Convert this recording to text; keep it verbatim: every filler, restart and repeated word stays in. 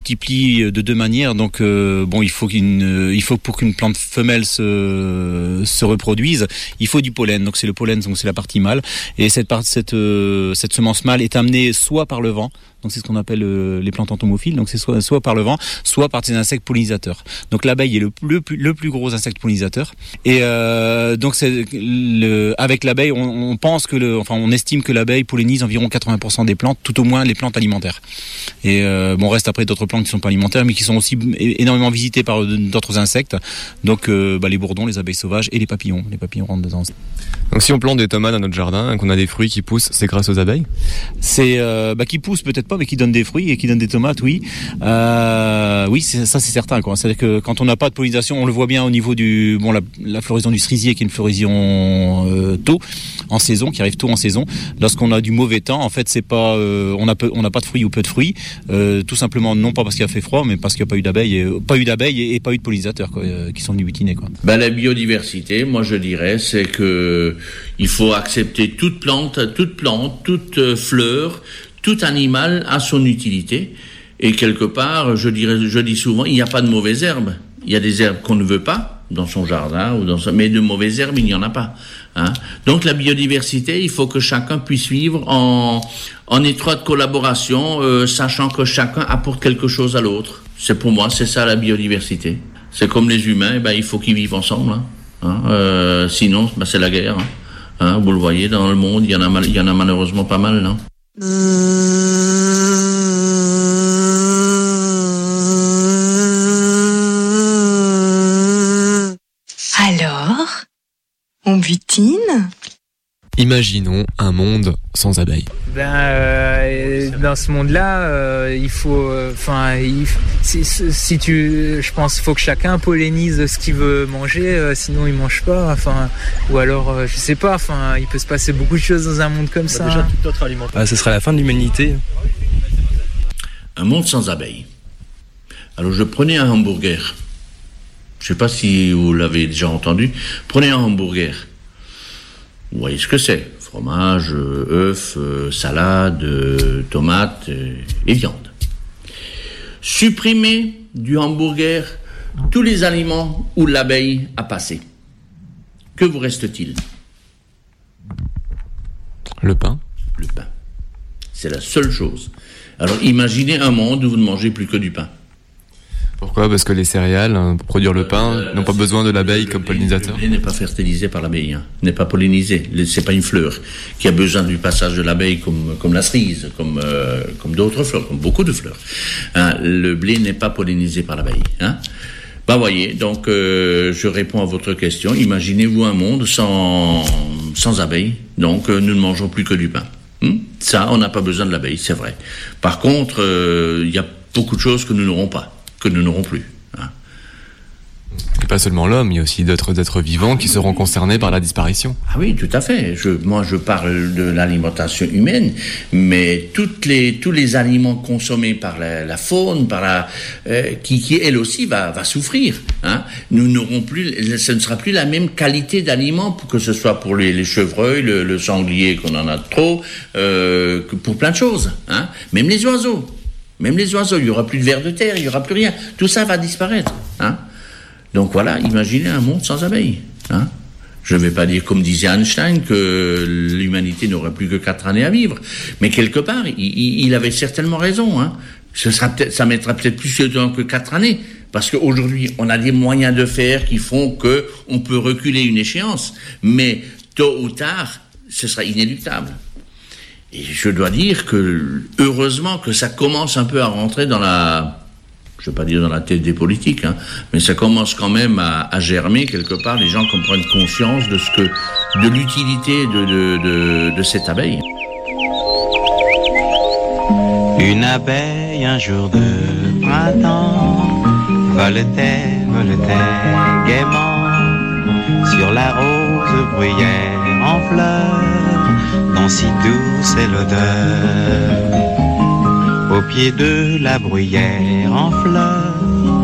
multiplie de deux manières. Donc euh, bon, il faut qu'une, il faut pour qu'une plante femelle se se reproduise, il faut du pollen. Donc c'est le pollen, donc c'est la partie mâle. Et cette part, cette euh, cette semence mâle est amenée soit par le vent. Donc c'est ce qu'on appelle euh, les plantes entomophiles. Donc c'est soit soit par le vent, soit par des insectes pollinisateurs. Donc l'abeille est le le plus le plus gros insecte pollinisateur. Et euh, donc c'est le avec l'abeille, on, on pense que le, enfin on estime que l'abeille pollinise environ quatre-vingts pour cent des plantes, tout au moins les plantes alimentaires. Et euh, bon, reste après d'autres plantes qui sont pas alimentaires, mais qui sont aussi énormément visitées par d'autres insectes. Donc euh, bah, les bourdons, les abeilles sauvages et les papillons. Les papillons rentrent dedans. Donc si on plante des tomates dans notre jardin, qu'on a des fruits qui poussent, c'est grâce aux abeilles ? C'est euh, bah, qui poussent peut-être pas, mais qui donnent des fruits et qui donnent des tomates, oui. Euh, oui, c'est, ça c'est certain, quoi. C'est-à-dire que quand on n'a pas de pollinisation, on le voit bien au niveau du bon la, la floraison du cerisier, qui est une floraison euh, tôt en saison, qui arrive tôt en saison. Lorsqu'on a du mauvais temps, en fait, c'est pas euh, on a peu, on n'a pas de fruits ou peu de fruits, euh, tout simplement non pas parce qu'il a fait froid, mais parce qu'il n'y a pas eu d'abeilles, et, pas eu d'abeilles et, et pas eu de pollinisateurs, quoi, euh, qui sont venus butiner, quoi. Ben, la biodiversité, moi je dirais, c'est que il faut accepter toute plante, toute plante, toute euh, fleur, tout animal a son utilité. Et quelque part, je dirais, je dis souvent, il n'y a pas de mauvaises herbes. Il y a des herbes qu'on ne veut pas dans son jardin ou dans son, mais de mauvaises herbes, il n'y en a pas. Hein. Donc la biodiversité, il faut que chacun puisse vivre en, en étroite collaboration, euh, sachant que chacun apporte quelque chose à l'autre. C'est pour moi, c'est ça la biodiversité. C'est comme les humains, ben il faut qu'ils vivent ensemble. Hein. Hein. Euh, sinon, ben, c'est la guerre. Hein. Hein, vous le voyez, dans le monde, il y en a, mal, il y en a malheureusement pas mal. Hein. Alors, on butine ? Imaginons un monde sans abeilles. Ben, euh, dans ce monde-là, euh, il faut, enfin, euh, si, si tu, je pense, faut que chacun pollinise ce qu'il veut manger, euh, sinon il mange pas. Enfin, ou alors, euh, je sais pas. Enfin, il peut se passer beaucoup de choses dans un monde comme bah, ça. Déjà, toute notre alimentation. Ah, ce serait la fin de l'humanité. Un monde sans abeilles. Alors, je prenais un hamburger. Je sais pas si vous l'avez déjà entendu. Prenez un hamburger. Vous voyez ce que c'est. Fromage, œufs, euh, salade, euh, tomates euh, et viande. Supprimez du hamburger tous les aliments où l'abeille a passé. Que vous reste-t-il ? Le pain. Le pain. C'est la seule chose. Alors imaginez un monde où vous ne mangez plus que du pain. Pourquoi ? Parce que les céréales, pour produire le pain, euh, n'ont pas besoin de l'abeille comme pollinisateur. Le blé n'est pas fertilisé par l'abeille, hein, n'est pas pollinisé. C'est pas une fleur qui a besoin du passage de l'abeille comme comme la cerise, comme euh, comme d'autres fleurs, comme beaucoup de fleurs. Hein, le blé n'est pas pollinisé par l'abeille. Hein. Bah voyez, donc euh, je réponds à votre question. Imaginez-vous un monde sans sans abeilles. Donc euh, nous ne mangeons plus que du pain. Hum Ça, on n'a pas besoin de l'abeille, c'est vrai. Par contre, il euh, y a beaucoup de choses que nous n'aurons pas. que nous n'aurons plus. Hein. Et pas seulement l'homme, il y a aussi d'autres êtres vivants qui seront concernés par la disparition. Ah oui, tout à fait. Je, moi, je parle de l'alimentation humaine, mais toutes les, tous les aliments consommés par la, la faune, par la, euh, qui, qui elle aussi va, va souffrir. Hein. Nous n'aurons plus, ce ne sera plus la même qualité d'aliments, pour que ce soit pour les, les chevreuils, le, le sanglier qu'on en a trop, euh, que pour plein de choses. Hein. Même les oiseaux. Même les oiseaux, il n'y aura plus de vers de terre, il n'y aura plus rien. Tout ça va disparaître. Hein. Donc voilà, imaginez un monde sans abeilles. Hein. Je ne vais pas dire, comme disait Einstein, que l'humanité n'aurait plus que quatre années à vivre. Mais quelque part, il, il avait certainement raison. Hein. Ce sera peut-être, ça mettra peut-être plus de temps que quatre années. Parce qu'aujourd'hui, on a des moyens de faire qui font qu'on peut reculer une échéance. Mais tôt ou tard, ce sera inéluctable. Et je dois dire que, heureusement que ça commence un peu à rentrer dans la, je ne veux pas dire dans la tête des politiques, hein, mais ça commence quand même à, à germer quelque part. Les gens comprennent conscience de ce que, de l'utilité de, de, de, de cette abeille. Une abeille un jour de printemps voletait, voletait gaiement sur la rose bruyère en fleurs. Si douce est l'odeur, au pied de la bruyère en fleurs,